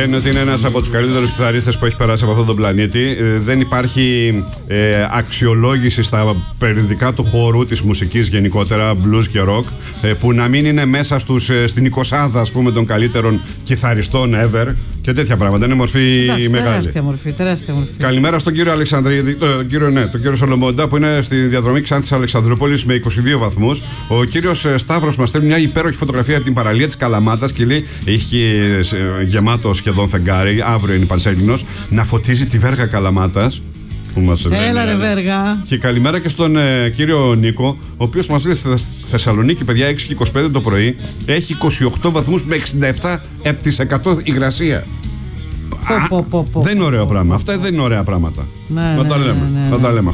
λένε ότι είναι ένας από τους καλύτερους κιθαρίστες που έχει περάσει από αυτόν τον πλανήτη. Δεν υπάρχει αξιολόγηση στα περιοδικά του χώρου της μουσικής γενικότερα, blues και rock, που να μην είναι μέσα στην εικοσάδα, ας πούμε, των καλύτερων κιθαριστών ever και τέτοια πράγματα. Είναι μορφή μεγάλη. Τεράστια μορφή. Καλημέρα στον κύριο Αλεξανδρίδη, τον κύριο Σολομόντα, που είναι στη διαδρομή Ξάνθης Αλεξανδρούπολης με 22 βαθμούς. Ο κύριος Σταύρος μας στέλνει μια υπέροχη φωτογραφία από την παραλία της Καλαμάτας και λέει: έχει γεμάτο σχεδόν φεγγάρι, αύριο είναι Πανσέλινος, να φωτίζει τη Βέργα Καλαμάτας. Έλα ρε Βέργα. Και καλημέρα και στον κύριο Νίκο, ο οποίος μας λέει στη Θεσσαλονίκη, παιδιά, 6 και 25 το πρωί, έχει 28 βαθμούς με 67% υγρασία. Δεν είναι ωραίο πράγμα. Αυτά δεν είναι ωραία πράγματα. Να τα λέμε.